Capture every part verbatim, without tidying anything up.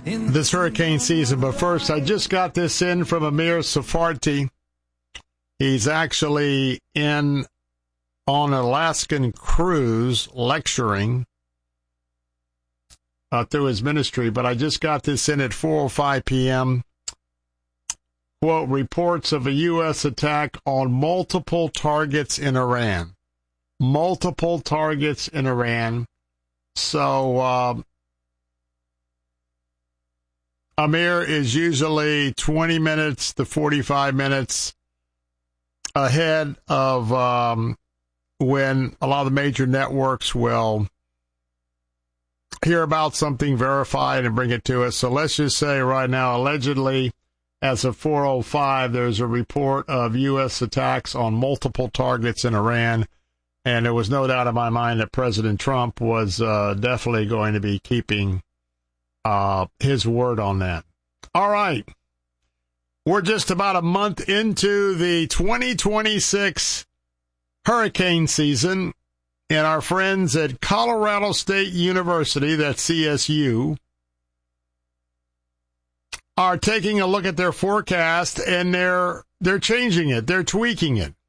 this hurricane season. But first, I just got this in from Amir Safarti. He's actually in on an Alaskan cruise lecturing uh, through his ministry, but I just got this in at four oh five p.m. Quote, reports of a U S attack on multiple targets in Iran. Multiple targets in Iran. So, uh, Amir is usually twenty minutes to forty-five minutes ahead of um, when a lot of the major networks will hear about something, verified, and bring it to us. So let's just say right now, allegedly, as of four oh five, there's a report of U S attacks on multiple targets in Iran, and there was no doubt in my mind that President Trump was uh, definitely going to be keeping uh, his word on that. All right. We're just about a month into the twenty twenty-six hurricane season, and our friends at Colorado State University, that's C S U, are taking a look at their forecast, and they're they're changing it. They're tweaking it.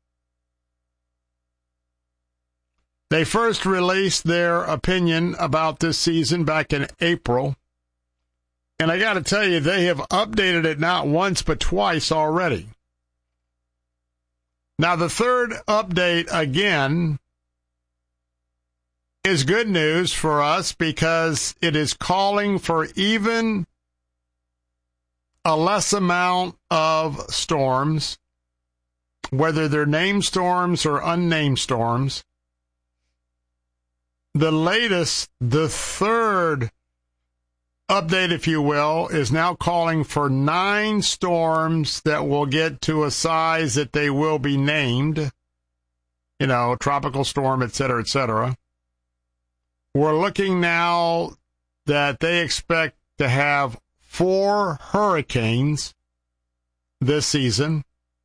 They first released their opinion about this season back in April. And I got to tell you, they have updated it not once but twice already. Now, the third update, again, is good news for us because it is calling for even a less amount of storms, whether they're named storms or unnamed storms. The latest, the third update, if you will, is now calling for nine storms that will get to a size that they will be named, you know, tropical storm, et cetera, et cetera. We're looking now that they expect to have four hurricanes this season,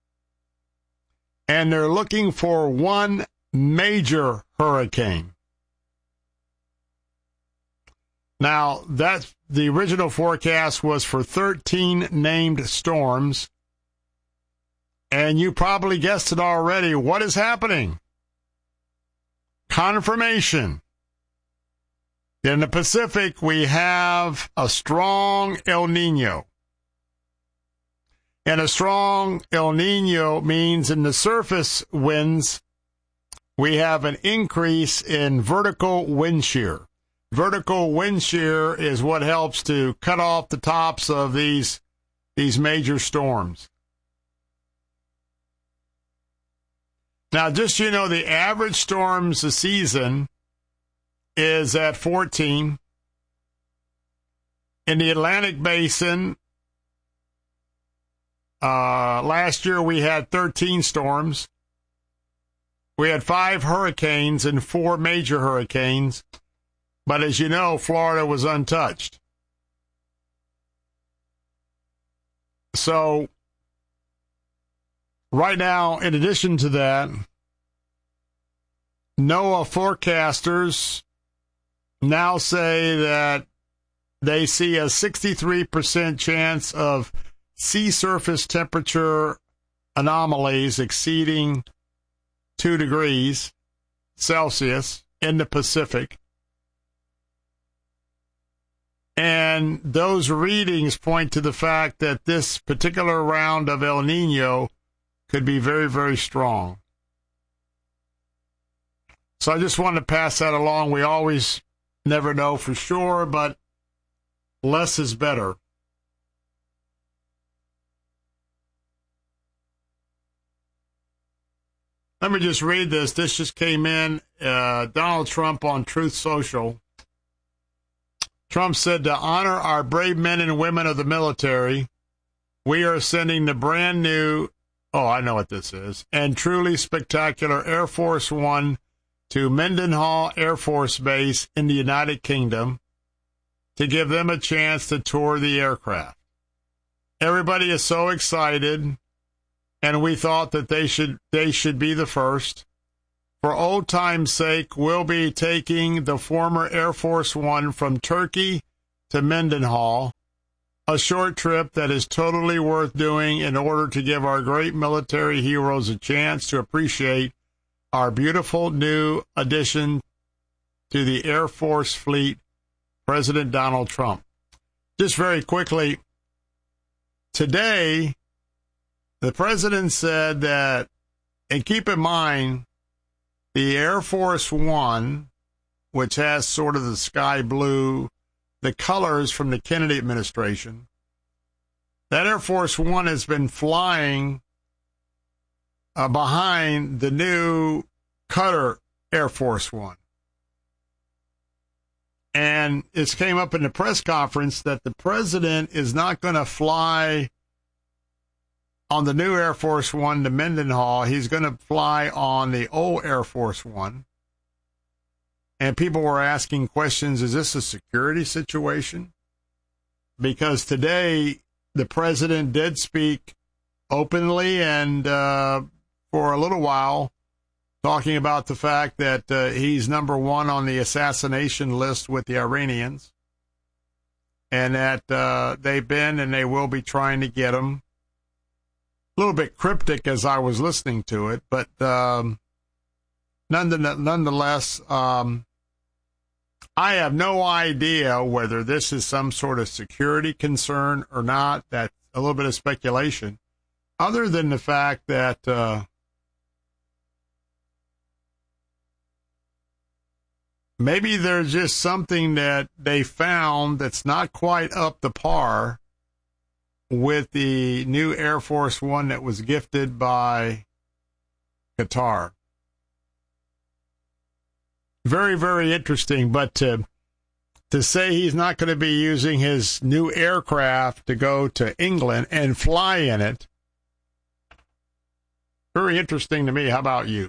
and they're looking for one major hurricane. Now, that's the original forecast was for thirteen named storms, and you probably guessed it already. What is happening? Confirmation. In the Pacific, we have a strong El Nino. And a strong El Nino means in the surface winds, we have an increase in vertical wind shear. Vertical wind shear is what helps to cut off the tops of these, these major storms. Now, just so you know, the average storms a season is at fourteen. In the Atlantic Basin, uh, last year we had thirteen storms. We had five hurricanes and four major hurricanes. But as you know, Florida was untouched. So, right now, in addition to that, NOAA forecasters now say that they see a sixty-three percent chance of sea surface temperature anomalies exceeding two degrees Celsius in the Pacific. And those readings point to the fact that this particular round of El Nino could be very, very strong. So I just wanted to pass that along. We always never know for sure, but less is better. Let me just read this. This just came in. Uh, Donald Trump on Truth Social. Trump said, to honor our brave men and women of the military, we are sending the brand new, oh, I know what this is, and truly spectacular Air Force One to Mendenhall Air Force Base in the United Kingdom to give them a chance to tour the aircraft. Everybody is so excited, and we thought that they should they should be the first. For old time's sake, we'll be taking the former Air Force One from Turkey to Mendenhall a short trip that is totally worth doing in order to give our great military heroes a chance to appreciate our beautiful new addition to the Air Force fleet, President Donald Trump. Just very quickly, today, the president said that, and keep in mind, the Air Force One, which has sort of the sky blue, the colors from the Kennedy administration, that Air Force One has been flying uh, behind the new Qatar Air Force One. And it came up in the press conference that the president is not going to fly on the new Air Force One to Mendenhall. He's going to fly on the old Air Force One. And people were asking questions, is this a security situation? Because today the president did speak openly and uh, for a little while, talking about the fact that uh, he's number one on the assassination list with the Iranians, and that uh, they've been and they will be trying to get him. A little bit cryptic as I was listening to it, but um, nonetheless, um, I have no idea whether this is some sort of security concern or not. That's a little bit of speculation, other than the fact that uh, maybe there's just something that they found that's not quite up to par with the new Air Force One that was gifted by Qatar. Very, very interesting. But to, to say he's not going to be using his new aircraft to go to England and fly in it, very interesting to me. How about you?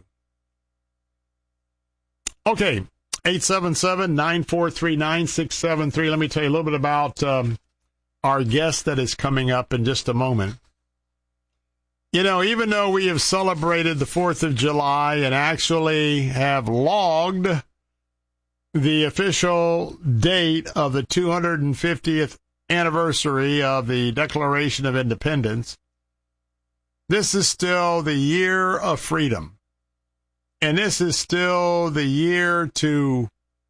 Okay. eight seven seven, nine four three, nine six seven three. Let me tell you a little bit about um, our guest that is coming up in just a moment. You know, even though we have celebrated the fourth of July and actually have logged the official date of the two hundred fiftieth anniversary of the Declaration of Independence, this is still the year of freedom. And this is still the year to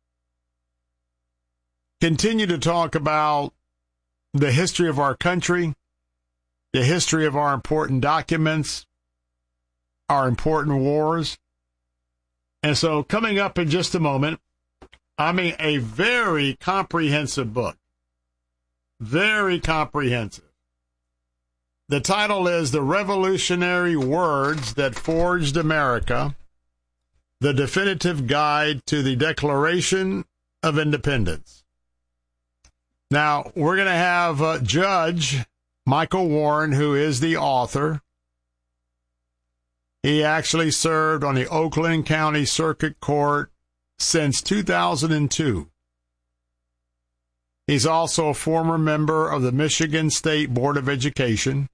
continue to talk about the history of our country, the history of our important documents, our important wars. And so coming up in just a moment, I mean, a very comprehensive book, very comprehensive. The title is The Revolutionary Words That Forged America, The Definitive Guide to the Declaration of Independence. Now, we're going to have uh, Judge Michael Warren, who is the author. He actually served on the Oakland County Circuit Court since two thousand two. He's also a former member of the Michigan State Board of Education.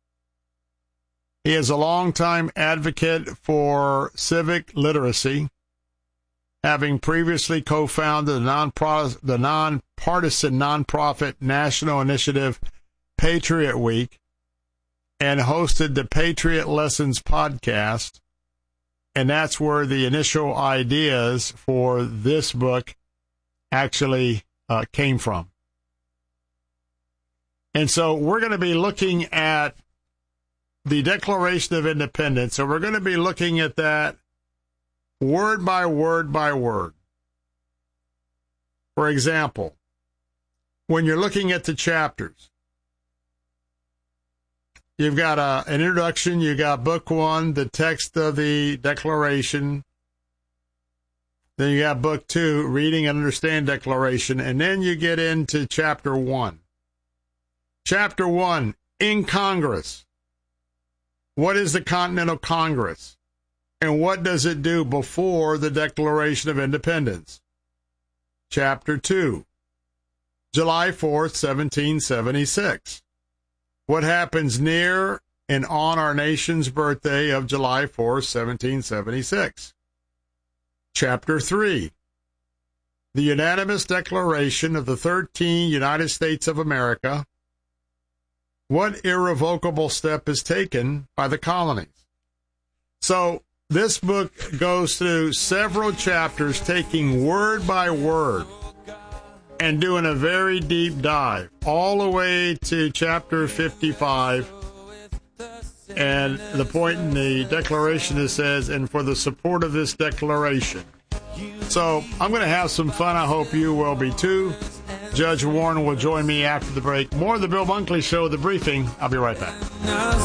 He is a longtime advocate for civic literacy, having previously co-founded the, non-pro- the nonpartisan nonprofit national initiative Patriot Week and hosted the Patriot Lessons podcast. And that's where the initial ideas for this book actually uh, came from. And so we're going to be looking at the Declaration of Independence, and we're going to be looking at that word by word by word. For example, when you're looking at the chapters, you've got a, an introduction, you got book one, the text of the Declaration. Then you got book two, reading and understand Declaration, and then you get into chapter one. Chapter one, in Congress. What is the Continental Congress? And what does it do before the Declaration of Independence? Chapter two, July fourth, seventeen seventy-six. What happens near and on our nation's birthday of July fourth, seventeen seventy-six? Chapter three, the unanimous declaration of the thirteen United States of America what irrevocable step is taken by the colonies? So this book goes through several chapters, taking word by word and doing a very deep dive, all the way to chapter fifty-five. And the point in the declaration that says, and for the support of this declaration. So I'm going to have some fun. I hope you will be too. Judge Warren will join me after the break. More of the Bill Bunkley Show, The Briefing. I'll be right back.